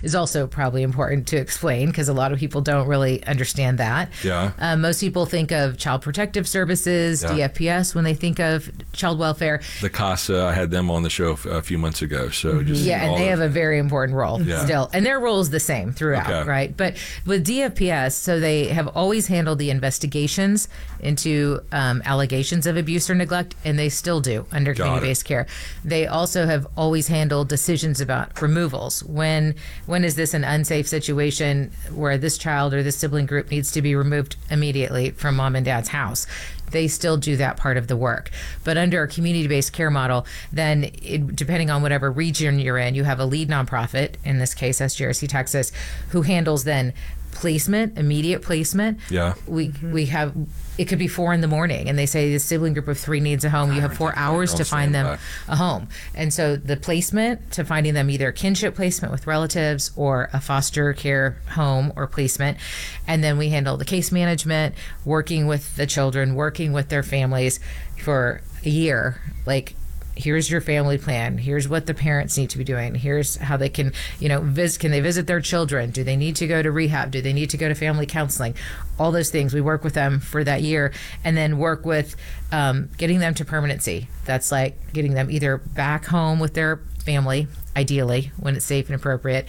is also probably important to explain because a lot of people don't really understand that. Yeah. Most people think of Child Protective Services, DFPS, when they think of child welfare. The CASA, I had them on the show a few months ago. So just and they have a very important role still. And their role is the same throughout, right? But with DFPS, so they have always handled the investigations into allegations of abuse or neglect, and they still do under community-based care. They also have always handled decisions about removals. When is this an unsafe situation where this child or this sibling group needs to be removed immediately from mom and dad's house? They still do that part of the work. But under a community-based care model, then depending on whatever region you're in, you have a lead nonprofit, in this case SGRC Texas, who handles then placement, immediate placement. Yeah. We have, it could be 4 a.m. and they say the sibling group of 3 needs a home. You have 4 hours to find them a home. And so the placement to finding them either kinship placement with relatives or a foster care home or placement. And then we handle the case management, working with the children, working with their families for a year. Like, here's your family plan. Here's what the parents need to be doing. Here's how they can, can they visit their children? Do they need to go to rehab? Do they need to go to family counseling? All those things. We work with them for that year and then work with getting them to permanency. That's like getting them either back home with their family, ideally, when it's safe and appropriate,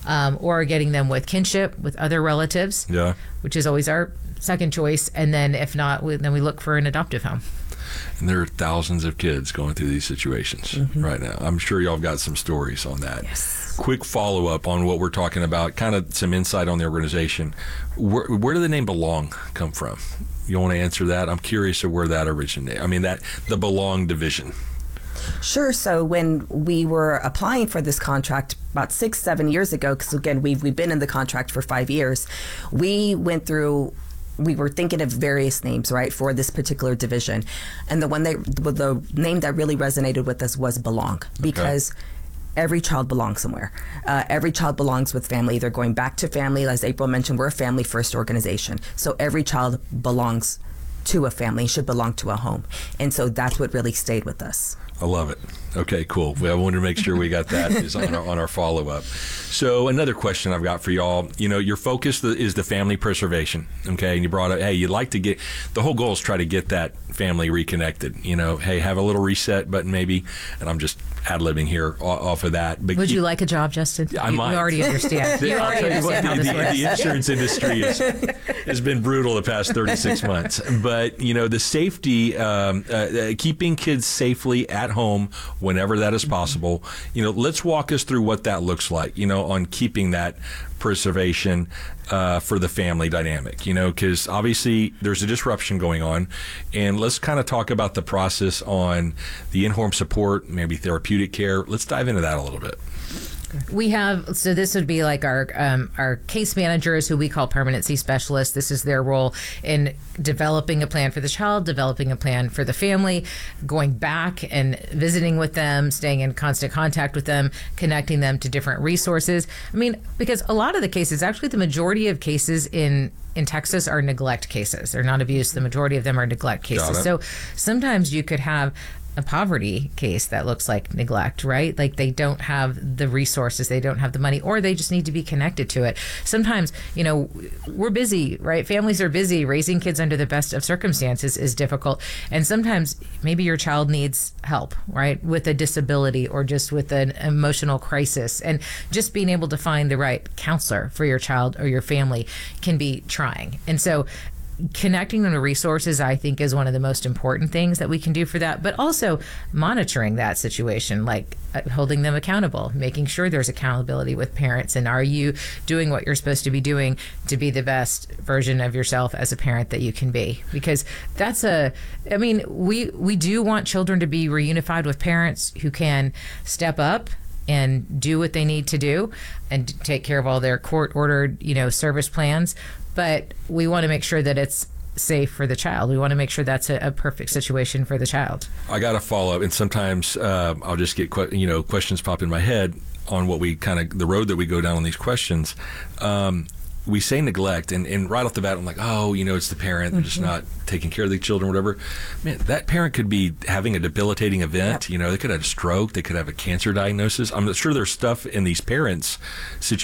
or getting them with kinship, with other relatives, which is always our second choice. And then if not, then we look for an adoptive home. And there are thousands of kids going through these situations right now. I'm sure y'all have got some stories on that. Yes. Quick follow-up on what we're talking about, kind of some insight on the organization. Where did the name Belong come from? You want to answer that? I'm curious of where that originated. I mean, the Belong division. Sure. So when we were applying for this contract about 6-7 years ago, because again, we've been in the contract for 5 years, we were thinking of various names, right, for this particular division. And the name that really resonated with us was Belong, because every child belongs somewhere. Every child belongs with family, either going back to family. As April mentioned, we're a family-first organization. So every child belongs to a family, should belong to a home. And so that's what really stayed with us. I love it. Okay, cool. I wanted to make sure we got that is on our follow-up. So another question I've got for y'all, your focus is the family preservation, okay? And you brought up, hey, you'd like to get, the whole goal is try to get that family reconnected, hey, have a little reset button maybe, and I'm just ad-libbing here off of that. But would you like a job, Justin? I might. You already understand. The insurance industry has been brutal the past 36 months. But, the safety, keeping kids safely at home whenever that is possible, let's walk us through what that looks like, on keeping that preservation for the family dynamic, because obviously there's a disruption going on. And let's kind of talk about the process on the in-home support, maybe therapeutic care. Let's dive into that a little bit. We have, so this would be like our case managers, who we call permanency specialists. This is their role in developing a plan for the child, developing a plan for the family, going back and visiting with them, staying in constant contact with them, connecting them to different resources. I mean, because a lot of the cases, actually the majority of cases in Texas are neglect cases. They're not abuse. The majority of them are neglect cases. So sometimes you could have a poverty case that looks like neglect, right? Like they don't have the resources, they don't have the money, or they just need to be connected to it. Sometimes, we're busy, right? Families are busy. Raising kids under the best of circumstances is difficult. And sometimes maybe your child needs help, right? With a disability or just with an emotional crisis. And just being able to find the right counselor for your child or your family can be trying. And so connecting them to resources, I think, is one of the most important things that we can do for that, but also monitoring that situation, like holding them accountable, making sure there's accountability with parents. And are you doing what you're supposed to be doing to be the best version of yourself as a parent that you can be? Because we do want children to be reunified with parents who can step up and do what they need to do and take care of all their court-ordered, service plans. But we want to make sure that it's safe for the child. We want to make sure that's a perfect situation for the child. I got to follow up, and sometimes I'll just get questions pop in my head on what we the road that we go down on these questions. We say neglect, and right off the bat, I'm like, it's the parent. They're just not taking care of the children, whatever. Man, that parent could be having a debilitating event. They could have a stroke. They could have a cancer diagnosis. I'm sure there's stuff in these parents' situations